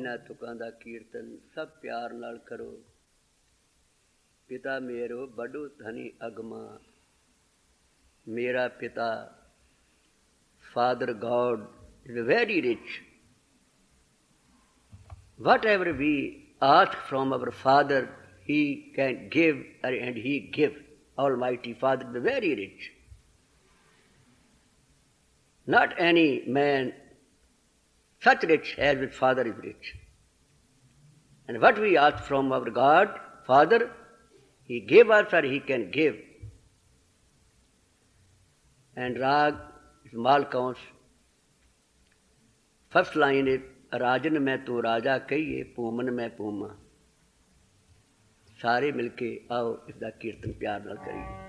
इन्हां तुकां दा कीर्तन सब प्यार नाल करो। पिता मेरो बड़ो धनी अगमा, मेरा पिता Father God is very rich. Whatever we ask from our Father, He can give, and He gives. Almighty Father is very rich. Not any man such rich as his Father is rich. And what we ask from our God, Father, He gave us or He can give. And Rag is Malkaun's first line is, राजन मैं तो राजा कहिए, पूमन मैं Puma. सारे मिलके आओ इसका कीर्तन प्यार नाल करिए।